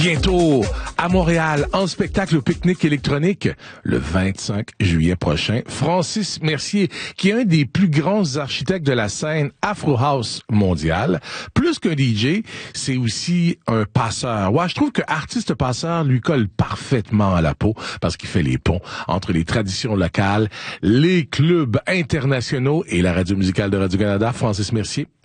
Bientôt, à Montréal, en spectacle au Pique-Nique électronique, le 25 juillet prochain, Francis Mercier, qui est un des plus grands architectes de la scène Afro House mondiale. Plus qu'un DJ, c'est aussi un passeur. Ouais, je trouve que artiste passeur lui colle parfaitement à la peau parce qu'il fait les ponts entre les traditions locales, les clubs internationaux et la radio musicale de Radio-Canada. Francis Mercier.